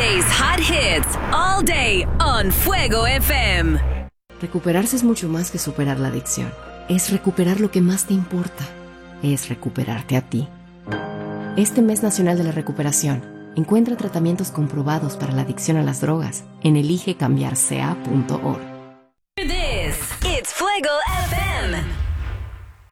DJ's hot hits all day on Fuego FM. Recuperarse es mucho más que superar la adicción. Es recuperar lo que más te importa. Es recuperarte a ti. Este mes nacional de la recuperación, encuentra tratamientos comprobados para la adicción a las drogas en eligecambiarca.org. This, it's Fuego FM.